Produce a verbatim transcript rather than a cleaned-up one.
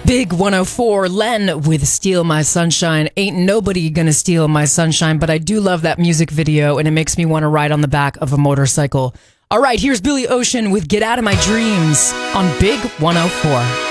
Big one oh four, Len with Steal My Sunshine. Ain't nobody gonna steal my sunshine, but I do love that music video and it makes me want to ride on the back of a motorcycle. All right, here's Billy Ocean with Get Out of My Dreams on Big one oh four.